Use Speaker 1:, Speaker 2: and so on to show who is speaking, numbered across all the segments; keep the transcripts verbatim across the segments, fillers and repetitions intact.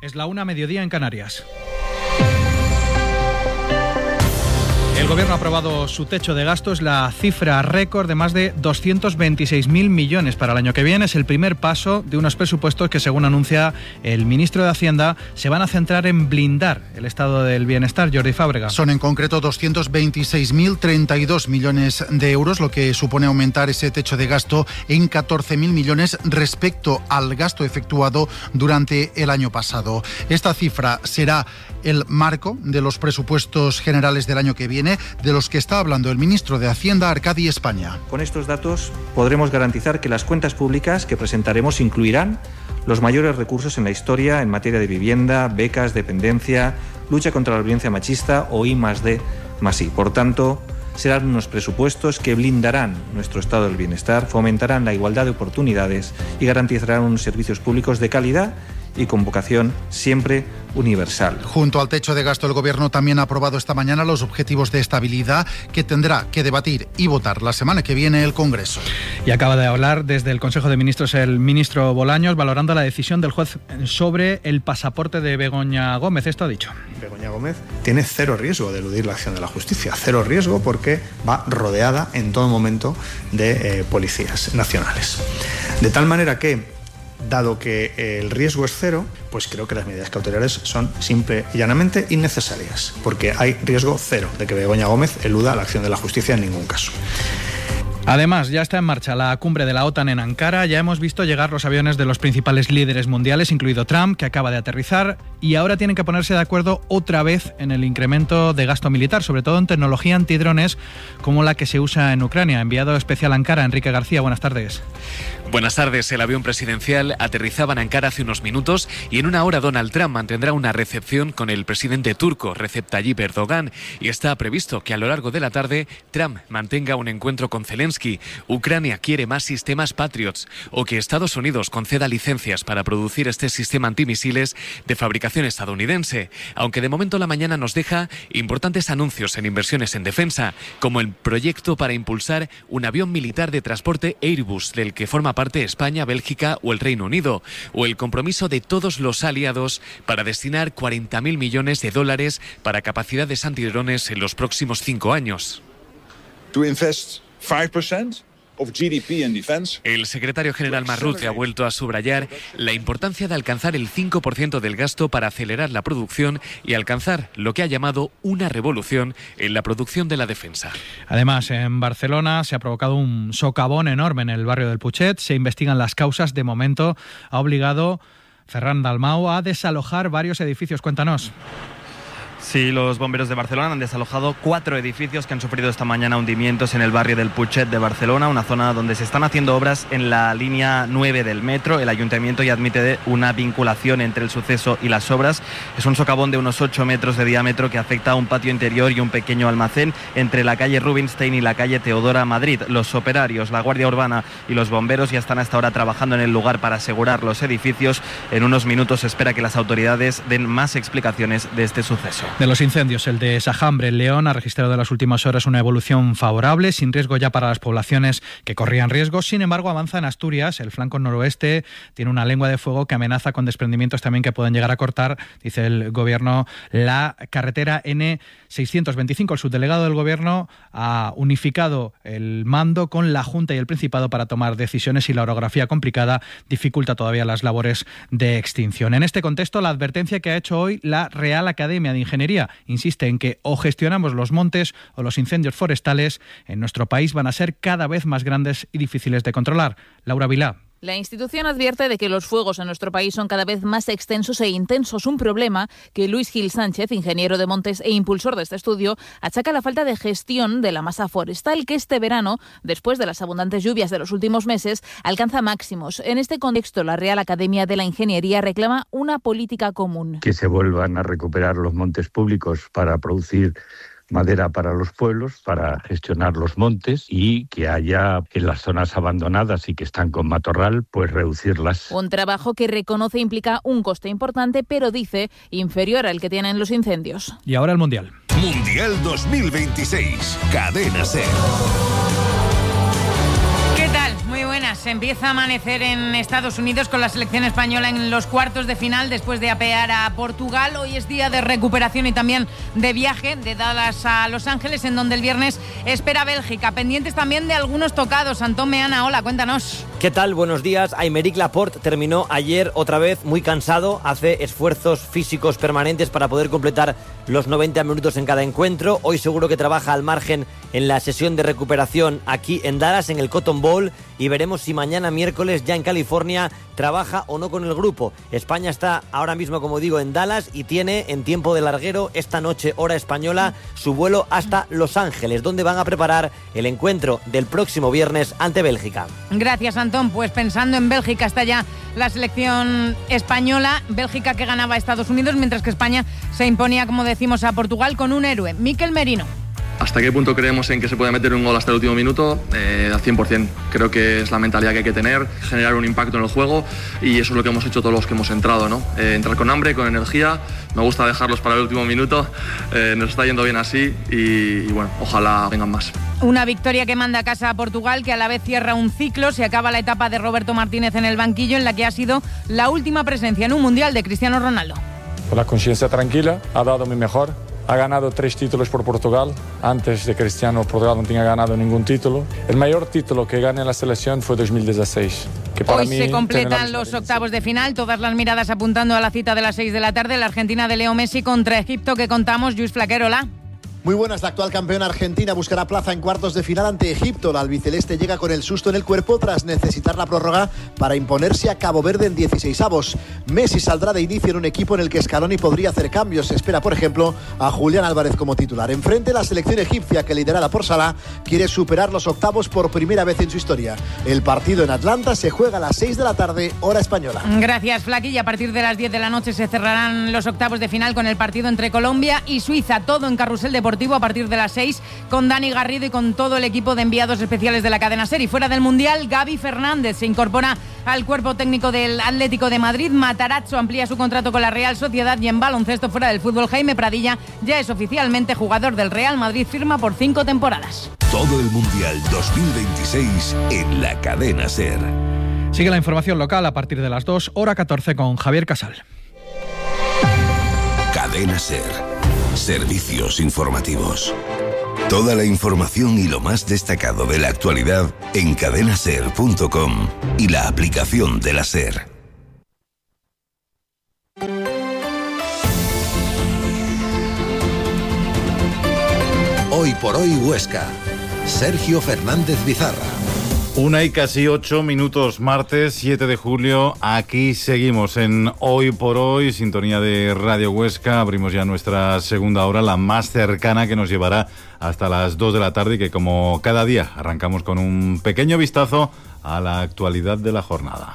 Speaker 1: Es la una, mediodía en Canarias. El Gobierno ha aprobado su techo de gasto, es la cifra récord de más de doscientos veintiséis mil millones para el año que viene. Es el primer paso de unos presupuestos que, según anuncia el ministro de Hacienda, se van a centrar en blindar el estado del bienestar. Jordi Fábrega.
Speaker 2: Son en concreto doscientos veintiséis mil treinta y dos millones de euros, lo que supone aumentar ese techo de gasto en catorce mil millones respecto al gasto efectuado durante el año pasado. Esta cifra será el marco de los presupuestos generales del año que viene, de los que está hablando el ministro de Hacienda, Arcadi España.
Speaker 3: Con estos datos podremos garantizar que las cuentas públicas que presentaremos incluirán los mayores recursos en la historia en materia de vivienda, becas, dependencia, lucha contra la violencia machista o I más D más I. Por tanto, serán unos presupuestos que blindarán nuestro estado del bienestar, fomentarán la igualdad de oportunidades y garantizarán unos servicios públicos de calidad y con vocación siempre universal.
Speaker 2: Junto al techo de gasto, el Gobierno también ha aprobado esta mañana los objetivos de estabilidad que tendrá que debatir y votar la semana que viene el Congreso.
Speaker 1: Y acaba de hablar desde el Consejo de Ministros el ministro Bolaños, valorando la decisión del juez sobre el pasaporte de Begoña Gómez. Esto ha dicho.
Speaker 4: Begoña Gómez tiene cero riesgo de eludir la acción de la justicia. Cero riesgo porque va rodeada en todo momento de eh, policías nacionales. De tal manera que, dado que el riesgo es cero, pues creo que las medidas cautelares son simple y llanamente innecesarias, porque hay riesgo cero de que Begoña Gómez eluda la acción de la justicia en ningún caso.
Speaker 1: Además, ya está en marcha la cumbre de la OTAN en Ankara. Ya hemos visto llegar los aviones de los principales líderes mundiales, incluido Trump, que acaba de aterrizar, y ahora tienen que ponerse de acuerdo otra vez en el incremento de gasto militar, sobre todo en tecnología antidrones como la que se usa en Ucrania. Enviado especial a Ankara, Enrique García, buenas tardes.
Speaker 5: Buenas tardes. El avión presidencial aterrizaba en Ankara hace unos minutos y en una hora Donald Trump mantendrá una recepción con el presidente turco Recep Tayyip Erdogan, y está previsto que a lo largo de la tarde Trump mantenga un encuentro con Zelensky. Ucrania quiere más sistemas Patriots o que Estados Unidos conceda licencias para producir este sistema antimisiles de fabricación estadounidense, aunque de momento la mañana nos deja importantes anuncios en inversiones en defensa, como el proyecto para impulsar un avión militar de transporte Airbus, del que forma parte España, Bélgica o el Reino Unido, o el compromiso de todos los aliados para destinar cuarenta mil millones de dólares para capacidades antidrones en los próximos cinco años.
Speaker 6: To invest five percent of G D P in defense.
Speaker 5: El secretario general Marrute ha vuelto a subrayar la importancia de alcanzar el cinco por ciento del gasto para acelerar la producción y alcanzar lo que ha llamado una revolución en la producción de la defensa.
Speaker 1: Además, en Barcelona se ha provocado un socavón enorme en el barrio del Putxet. Se investigan las causas. De momento ha obligado Ferran Dalmau a desalojar varios edificios. Cuéntanos.
Speaker 7: Sí, los bomberos de Barcelona han desalojado cuatro edificios que han sufrido esta mañana hundimientos en el barrio del Putxet de Barcelona, una zona donde se están haciendo obras en la línea nueve del metro. El ayuntamiento ya admite una vinculación entre el suceso y las obras. Es un socavón de unos ocho metros de diámetro que afecta a un patio interior y un pequeño almacén entre la calle Rubinstein y la calle Teodora Madrid. Los operarios, la Guardia Urbana y los bomberos ya están hasta ahora trabajando en el lugar para asegurar los edificios. En unos minutos se espera que las autoridades den más explicaciones de este suceso.
Speaker 1: De los incendios, el de Sajambre, en León, ha registrado en las últimas horas una evolución favorable, sin riesgo ya para las poblaciones que corrían riesgo. Sin embargo, avanza en Asturias. El flanco noroeste tiene una lengua de fuego que amenaza con desprendimientos también que pueden llegar a cortar, dice el Gobierno, la carretera ene seiscientos veinticinco. El subdelegado del Gobierno ha unificado el mando con la Junta y el Principado para tomar decisiones, y la orografía complicada dificulta todavía las labores de extinción. En este contexto, la advertencia que ha hecho hoy la Real Academia de Ingeniería insiste en que o gestionamos los montes o los incendios forestales en nuestro país van a ser cada vez más grandes y difíciles de controlar. Laura Vilá.
Speaker 8: La institución advierte de que los fuegos en nuestro país son cada vez más extensos e intensos, un problema que Luis Gil Sánchez, ingeniero de montes e impulsor de este estudio, achaca a la falta de gestión de la masa forestal, que este verano, después de las abundantes lluvias de los últimos meses, alcanza máximos. En este contexto, la Real Academia de la Ingeniería reclama una política común.
Speaker 9: Que se vuelvan a recuperar los montes públicos para producir madera para los pueblos, para gestionar los montes, y que haya en las zonas abandonadas y que están con matorral, pues reducirlas.
Speaker 8: Un trabajo que reconoce implica un coste importante, pero dice inferior al que tienen los incendios.
Speaker 1: Y ahora el Mundial.
Speaker 10: Mundial dos mil veintiséis, Cadena SER.
Speaker 11: ¿Qué tal? Muy buenas.
Speaker 10: Se empieza a amanecer en Estados Unidos con la selección española en los cuartos de final después de apear a Portugal. Hoy es día de recuperación y también de viaje de Dallas a Los Ángeles, en donde el viernes espera Bélgica. Pendientes también de algunos tocados. Antón Meana, hola, cuéntanos.
Speaker 11: ¿Qué tal? Buenos días. Aymeric Laporte terminó ayer otra vez muy cansado. Hace esfuerzos físicos permanentes para poder completar los noventa minutos en cada encuentro. Hoy seguro que trabaja al margen en la sesión de recuperación aquí en Dallas, en el Cotton Bowl, y veremos si mañana miércoles ya en California trabaja o no con el grupo. España está ahora mismo, como digo, en Dallas y tiene en tiempo de larguero esta noche, hora española, su vuelo hasta Los Ángeles, donde van a preparar el encuentro del próximo viernes ante Bélgica.
Speaker 10: Gracias, Antón. Pues pensando en Bélgica está ya la selección española. Bélgica que ganaba a Estados Unidos, mientras que España se imponía, como decimos, a Portugal con un héroe, Mikel Merino.
Speaker 12: ¿Hasta qué punto creemos en que se puede meter un gol hasta el último minuto? Eh, al cien por ciento. Creo que es la mentalidad que hay que tener, generar un impacto en el juego, y eso es lo que hemos hecho todos los que hemos entrado, ¿no? Eh, entrar con hambre, con energía. Me gusta dejarlos para el último minuto. Eh, nos está yendo bien así y, y bueno, ojalá vengan más.
Speaker 10: Una victoria que manda a casa a Portugal, que a la vez cierra un ciclo. Se acaba la etapa de Roberto Martínez en el banquillo, en la que ha sido la última presencia en un Mundial de Cristiano Ronaldo.
Speaker 13: Con la conciencia tranquila, ha dado mi mejor. Ha ganado tres títulos por Portugal. Antes de Cristiano, Portugal no tenía ganado ningún título. El mayor título que gané en la selección fue dos mil dieciséis. Que para
Speaker 10: Hoy
Speaker 13: mí
Speaker 10: se completan los octavos de final, todas las miradas apuntando a la cita de las seis de la tarde, la Argentina de Leo Messi contra Egipto, que contamos. Luis Flaquerola.
Speaker 14: Muy buenas, la actual campeona argentina buscará plaza en cuartos de final ante Egipto. La albiceleste llega con el susto en el cuerpo tras necesitar la prórroga para imponerse a Cabo Verde en dieciseisavos. Messi saldrá de inicio en un equipo en el que Scaloni podría hacer cambios. Se espera, por ejemplo, a Julián Álvarez como titular. Enfrente, la selección egipcia, que liderada por Salah, quiere superar los octavos por primera vez en su historia. El partido en Atlanta se juega a las seis de la tarde, hora española.
Speaker 10: Gracias, Flaqui. A partir de las diez de la noche se cerrarán los octavos de final con el partido entre Colombia y Suiza. Todo en Carrusel Deportivo a partir de las seis, con Dani Garrido y con todo el equipo de enviados especiales de la cadena SER. Y fuera del Mundial, Gaby Fernández se incorpora al cuerpo técnico del Atlético de Madrid. Matarazzo amplía su contrato con la Real Sociedad, y en baloncesto, fuera del fútbol, Jaime Pradilla ya es oficialmente jugador del Real Madrid, firma por cinco temporadas.
Speaker 15: Todo el Mundial dos mil veintiséis en la cadena SER.
Speaker 1: Sigue la información local a partir de las dos, hora catorce, con Javier Casal.
Speaker 15: Cadena SER. Servicios informativos. Toda la información y lo más destacado de la actualidad en cadena ser punto com y la aplicación de la SER. Hoy por hoy Huesca. Sergio Fernández Vizarra.
Speaker 16: Una y casi ocho minutos, martes siete de julio. Aquí seguimos en Hoy por Hoy, sintonía de Radio Huesca. Abrimos ya nuestra segunda hora, la más cercana, que nos llevará hasta las dos de la tarde, y que, como cada día, arrancamos con un pequeño vistazo a la actualidad de la jornada.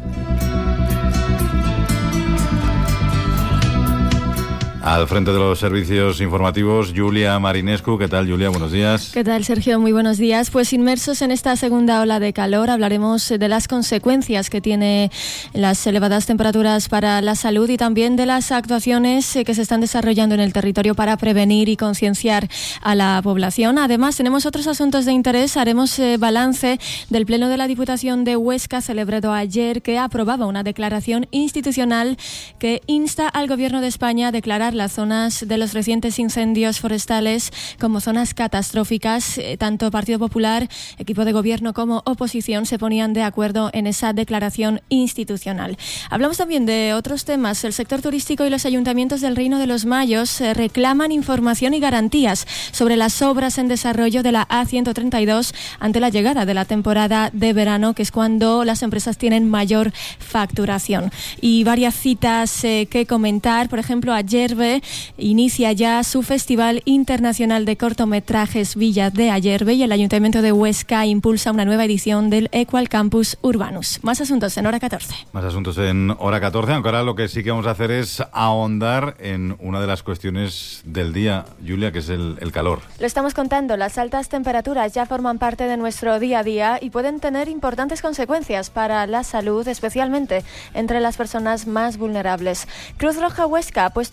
Speaker 16: Al frente de los servicios informativos, Julia Marinescu. ¿Qué tal, Julia? Buenos días.
Speaker 17: ¿Qué tal, Sergio? Muy buenos días. Pues inmersos en esta segunda ola de calor, hablaremos de las consecuencias que tiene las elevadas temperaturas para la salud y también de las actuaciones que se están desarrollando en el territorio para prevenir y concienciar a la población. Además, tenemos otros asuntos de interés. Haremos eh, balance del Pleno de la Diputación de Huesca, celebrado ayer, que aprobaba una declaración institucional que insta al Gobierno de España a declarar las zonas de los recientes incendios forestales como zonas catastróficas. Tanto Partido Popular, equipo de gobierno, como oposición se ponían de acuerdo en esa declaración institucional. Hablamos también de otros temas. El sector turístico y los ayuntamientos del Reino de los Mayos reclaman información y garantías sobre las obras en desarrollo de la A ciento treinta y dos ante la llegada de la temporada de verano, que es cuando las empresas tienen mayor facturación. Y varias citas eh, que comentar. Por ejemplo, ayer inicia ya su Festival Internacional de Cortometrajes Villa de Ayerbe, y el Ayuntamiento de Huesca impulsa una nueva edición del Equal Campus Urbanus. Más asuntos en hora catorce.
Speaker 16: Más asuntos en hora catorce, aunque ahora lo que sí que vamos a hacer es ahondar en una de las cuestiones del día, Julia, que es el, el calor.
Speaker 17: Lo estamos contando, las altas temperaturas ya forman parte de nuestro día a día y pueden tener importantes consecuencias para la salud, especialmente entre las personas más vulnerables. Cruz Roja Huesca ha puesto en marcha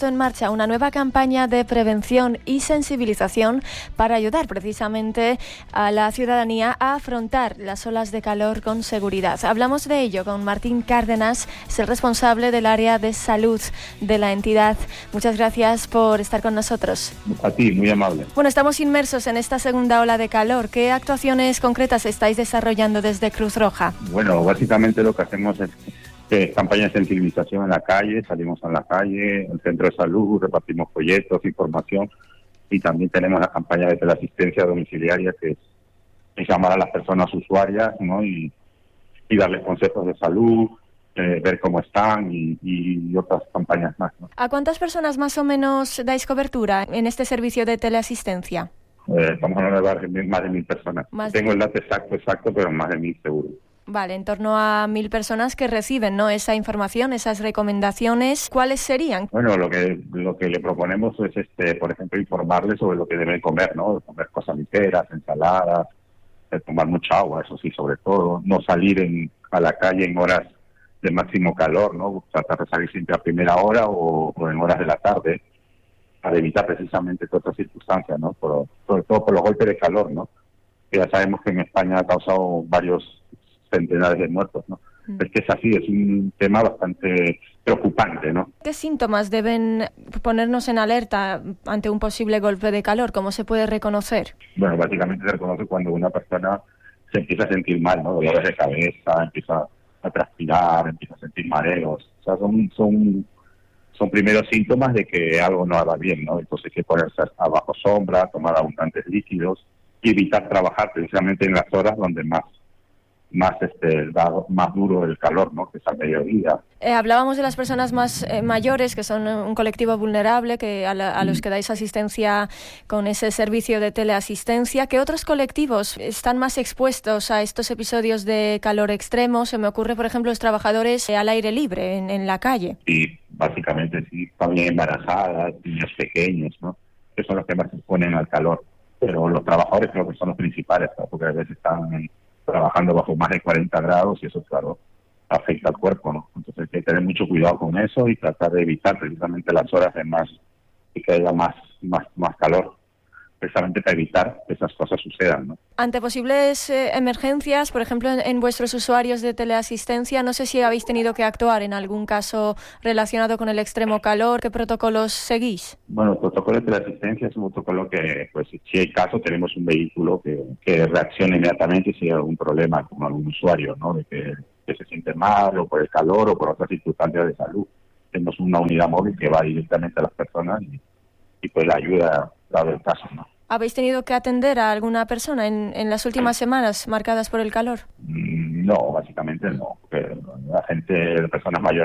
Speaker 17: marcha una nueva campaña de prevención y sensibilización para ayudar precisamente a la ciudadanía a afrontar las olas de calor con seguridad. Hablamos de ello con Martín Cárdenas, es el responsable del área de salud de la entidad. Muchas gracias por estar con nosotros.
Speaker 18: A ti, muy amable.
Speaker 17: Bueno, estamos inmersos en esta segunda ola de calor. ¿Qué actuaciones concretas estáis desarrollando desde Cruz Roja?
Speaker 18: Bueno, básicamente lo que hacemos es eh, campañas de sensibilización en la calle, salimos a la calle, el centro de salud, repartimos folletos, información, y también tenemos la campaña de teleasistencia domiciliaria, que es, es llamar a las personas usuarias, ¿no? y, y darles consejos de salud, eh, ver cómo están y, y otras campañas más, ¿no?
Speaker 17: ¿A cuántas personas más o menos dais cobertura en este servicio de teleasistencia?
Speaker 18: Eh, estamos hablando de más de mil personas.
Speaker 17: Más
Speaker 18: Tengo
Speaker 17: de...
Speaker 18: el dato exacto, exacto, pero más de mil seguro.
Speaker 17: Vale, en torno a mil personas que reciben, ¿no?, esa información, esas recomendaciones. ¿Cuáles serían?
Speaker 18: Bueno, lo que lo que le proponemos es, este, por ejemplo, informarles sobre lo que deben comer, ¿no? Comer cosas ligeras, ensaladas, tomar mucha agua, eso sí, sobre todo. No salir en, a la calle en horas de máximo calor, ¿no? Tratar de salir siempre a primera hora o, o en horas de la tarde, para evitar precisamente todas estas circunstancias, ¿no? Por, sobre todo por los golpes de calor, ¿no? Que ya sabemos que en España ha causado varios centenares de muertos, ¿no? Mm. Es que es así, es un tema bastante preocupante, ¿no?
Speaker 17: ¿Qué síntomas deben ponernos en alerta ante un posible golpe de calor? ¿Cómo se puede reconocer?
Speaker 18: Bueno, básicamente se reconoce cuando una persona se empieza a sentir mal, ¿no? Dolores de cabeza, empieza a transpirar, empieza a sentir mareos. O sea, son, son, son primeros síntomas de que algo no va bien, ¿no? Entonces hay que ponerse a bajo sombra, tomar abundantes líquidos y evitar trabajar precisamente en las horas donde más más este da más duro el calor, ¿no? Que es al mediodía.
Speaker 17: Eh, hablábamos de las personas más eh, mayores, que son un colectivo vulnerable, que a, la, a los que dais asistencia con ese servicio de teleasistencia. ¿Qué otros colectivos están más expuestos a estos episodios de calor extremo? Se me ocurre, por ejemplo, los trabajadores eh, al aire libre, en, en la calle.
Speaker 18: Sí, básicamente sí. También embarazadas, niños pequeños, ¿no? Que son los que más se exponen al calor. Pero los trabajadores creo que son los principales, ¿no? Porque a veces están en, trabajando bajo más de cuarenta grados y eso, claro, afecta al cuerpo, ¿no? Entonces hay que tener mucho cuidado con eso y tratar de evitar precisamente las horas de más, y que haya más, más, más calor, precisamente para evitar que esas cosas sucedan, ¿no?
Speaker 17: Ante posibles eh, emergencias, por ejemplo, en, en vuestros usuarios de teleasistencia, no sé si habéis tenido que actuar en algún caso relacionado con el extremo calor. ¿Qué protocolos seguís?
Speaker 18: Bueno, el protocolo de teleasistencia es un protocolo que, pues, si hay caso, tenemos un vehículo que, que reaccione inmediatamente si hay algún problema con algún usuario, ¿no? De que, que se siente mal o por el calor o por otras circunstancias de salud. Tenemos una unidad móvil que va directamente a las personas y, y pues la ayuda dado el caso, ¿no?
Speaker 17: ¿Habéis tenido que atender a alguna persona en, en las últimas semanas marcadas por el calor?
Speaker 18: No, básicamente no, porque la gente, las personas mayores